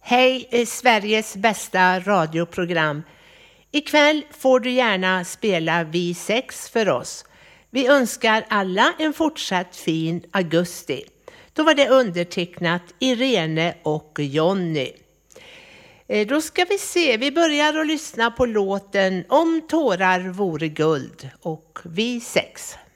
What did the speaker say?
Hej Sveriges bästa radioprogram. Ikväll får du gärna spela Vi 6 för oss. Vi önskar alla en fortsatt fin augusti. Då var det undertecknat Irene och Jonny. Då ska vi se, vi börjar att lyssna på låten Om tårar vore guld och Vi 6.